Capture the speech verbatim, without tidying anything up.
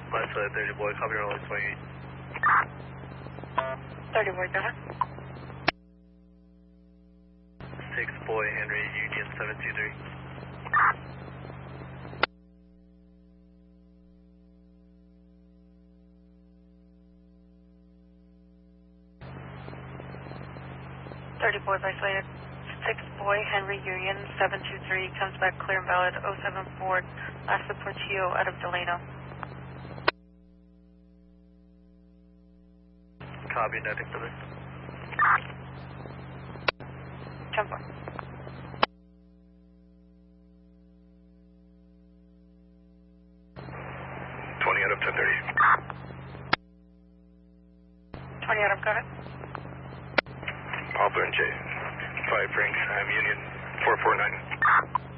Last uh, thirty boy, copy on line twenty-eight. thirty boy, go ahead. six boy, Henry, Union seven two three. thirty boy, isolated. six boy, Henry, Union seven two three, comes back clear and valid, oh seven four, last support Portillo out of Delano. Copy, nothing for this. Jump on. twenty out of ten thirty. twenty out of, go ahead. Papa and J. five Franks, I'm Union four four nine.